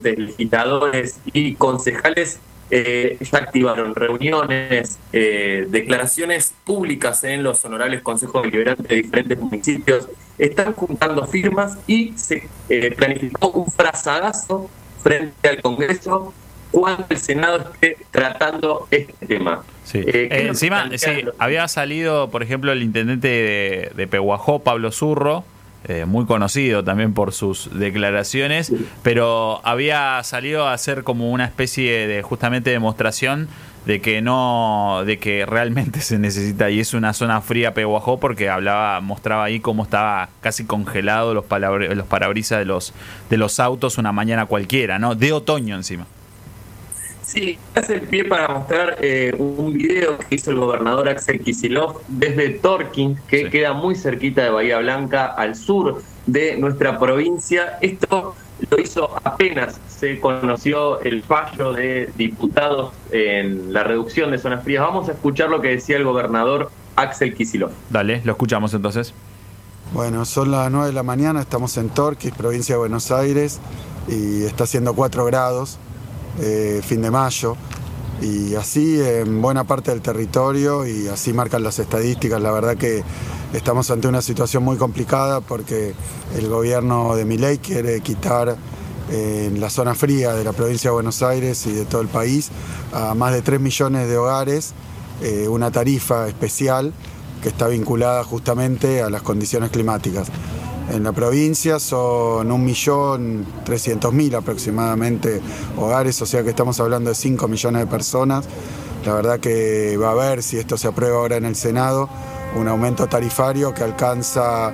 legisladores y concejales ya activaron reuniones, declaraciones públicas en los honorables consejos deliberantes de diferentes municipios. Están juntando firmas y se planificó un frazadazo frente al Congreso cuando el Senado esté tratando este tema. Sí. Encima, sí, había salido, por ejemplo, el intendente de Pehuajó, Pablo Zurro, muy conocido también por sus declaraciones, pero había salido a hacer como una especie de justamente demostración de que realmente se necesita, y es una zona fría Pehuajó, porque mostraba ahí cómo estaba casi congelado los parabrisas de los autos una mañana cualquiera, ¿no? De otoño encima. Sí, hace el pie para mostrar un video que hizo el gobernador Axel Kicillof desde Torquín, que queda muy cerquita de Bahía Blanca, al sur de nuestra provincia. Esto lo hizo apenas se conoció el fallo de diputados en la reducción de zonas frías. Vamos a escuchar lo que decía el gobernador Axel Kicillof. Dale, lo escuchamos entonces. Bueno, son las 9 de la mañana, estamos en Torquín, provincia de Buenos Aires, y está haciendo 4 grados. Fin de mayo, y así en buena parte del territorio, y así marcan las estadísticas. La verdad que estamos ante una situación muy complicada porque el gobierno de Milei quiere quitar en la zona fría de la provincia de Buenos Aires y de todo el país a más de 3 millones de hogares una tarifa especial que está vinculada justamente a las condiciones climáticas. En la provincia son 1.300.000 aproximadamente hogares, o sea que estamos hablando de 5 millones de personas. La verdad que va a haber, si esto se aprueba ahora en el Senado, un aumento tarifario que alcanza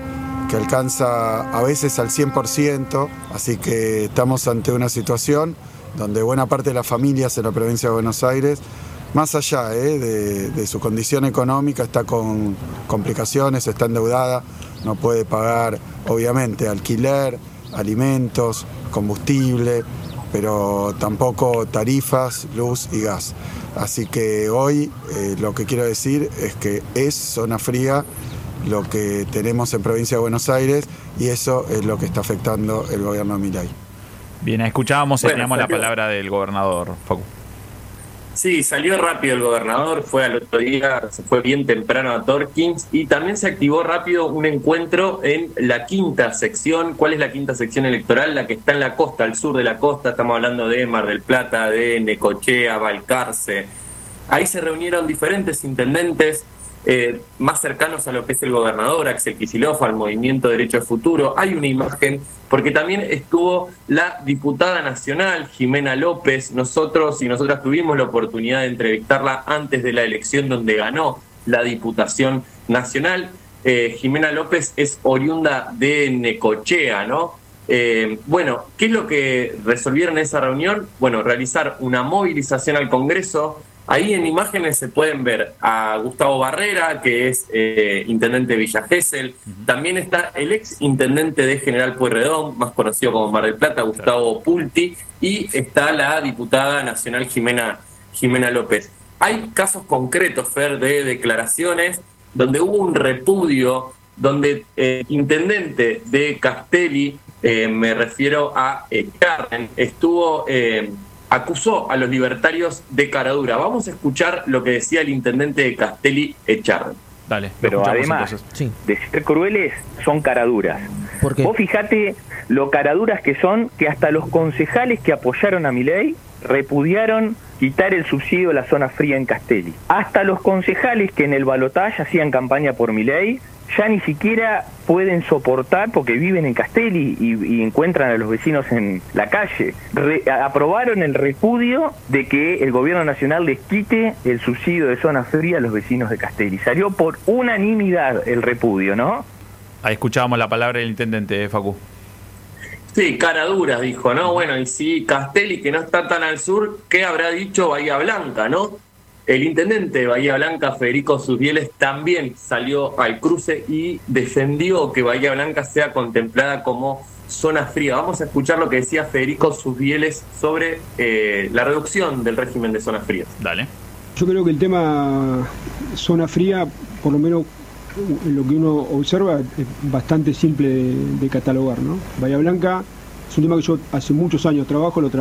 a veces al 100%, así que estamos ante una situación donde buena parte de las familias en la provincia de Buenos Aires, más allá de su condición económica, está con complicaciones, está endeudada, no puede pagar obviamente alquiler, alimentos, combustible, pero tampoco tarifas, luz y gas. Así que hoy lo que quiero decir es que es zona fría lo que tenemos en provincia de Buenos Aires, y eso es lo que está afectando el gobierno de Milei. Bien, escuchábamos y teníamos la palabra del gobernador, Facu. Sí, salió rápido el gobernador, fue al otro día, se fue bien temprano a Torquín, y también se activó rápido un encuentro en la quinta sección. ¿Cuál es la quinta sección electoral? La que está en la costa, al sur de la costa. Estamos hablando de Mar del Plata, de Necochea, Balcarce. Ahí se reunieron diferentes intendentes más cercanos a lo que es el gobernador Axel Kicillof, al Movimiento Derecho al Futuro. Hay una imagen, porque también estuvo la diputada nacional Jimena López. Nosotros y nosotras tuvimos la oportunidad de entrevistarla antes de la elección donde ganó la Diputación Nacional. Jimena López es oriunda de Necochea, ¿no? Bueno, ¿qué es lo que resolvieron en esa reunión? Bueno, realizar una movilización al Congreso. Ahí en imágenes se pueden ver a Gustavo Barrera, que es intendente de Villa Gesell. También está el ex intendente de General Pueyrredón, más conocido como Mar del Plata, Gustavo Pulti, y está la diputada nacional Jimena López. Hay casos concretos, Fer, de declaraciones donde hubo un repudio, donde intendente de Castelli, me refiero a Echarren, acusó a los libertarios de caradura. Vamos a escuchar lo que decía el intendente de Castelli, Echarren. Dale, pero además de ser crueles, son caraduras. ¿Por qué? Vos fijate lo caraduras que son, que hasta los concejales que apoyaron a Milei repudiaron quitar el subsidio a la zona fría en Castelli. Hasta los concejales que en el balotaje hacían campaña por Milei ya ni siquiera pueden soportar, porque viven en Castelli y encuentran a los vecinos en la calle. Aprobaron el repudio de que el gobierno nacional les quite el subsidio de zona fría a los vecinos de Castelli. Salió por unanimidad el repudio, ¿no? Ahí escuchábamos la palabra del intendente, Facu. Sí, caraduras, dijo, ¿no? Bueno, y si Castelli, que no está tan al sur, ¿qué habrá dicho Bahía Blanca, no? El intendente de Bahía Blanca, Federico Susbieles, también salió al cruce y defendió que Bahía Blanca sea contemplada como zona fría. Vamos a escuchar lo que decía Federico Susbieles sobre la reducción del régimen de zonas frías. Dale. Yo creo que el tema zona fría, por lo menos lo que uno observa, es bastante simple de catalogar, ¿no? Bahía Blanca es un tema que yo hace muchos años trabajo,